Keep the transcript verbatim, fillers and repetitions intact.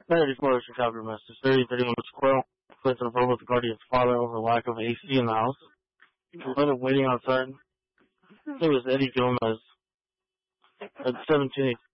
Saturday Motion Copy Message. thirty thirty-one Squirrel. Placed on a phone with the Guardian's father over lack of A C in the house. Let him waiting outside. It was Eddie Gomez at seventeen